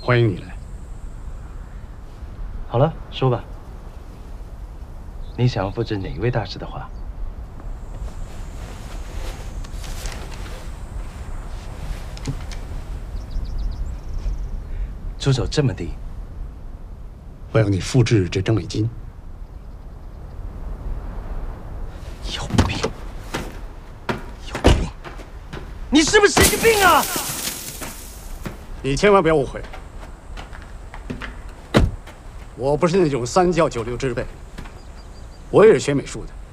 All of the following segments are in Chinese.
欢迎你来。 好了，说吧。你想要复制哪一位大师的画？出手这么低， 我要你复制这张美金。 有病！有病！你是不是神经病啊？ 你千万不要误会，我不是那种三教九流之辈，我也是学美术的。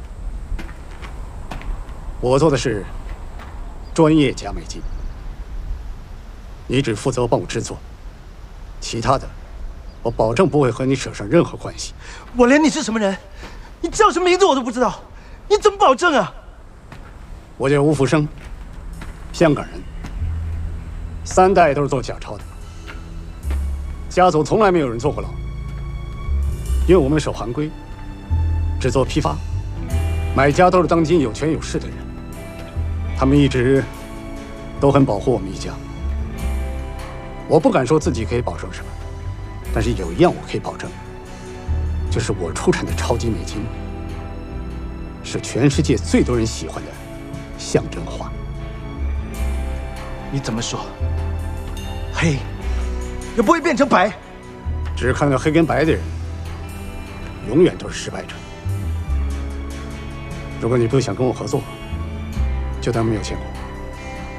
我做的是专业假美金，你只负责帮我制作，其他的我保证不会和你扯上任何关系。 我连你是什么人，你叫什么名字我都不知道，你怎么保证啊？ 我叫吴福生，香港人，3代都是做假钞的，家族从来没有人坐过牢，因为我们守行规，只做批发，买家都是当今有权有势的人，他们一直都很保护我们一家。我不敢说自己可以保证什么，但是有一样我可以保证，就是我出产的超级美金是全世界最多人喜欢的象征画。 你怎么说？黑也不会变成白。 只看到黑跟白的人，永远都是失败者。如果你不想跟我合作，就当没有见过。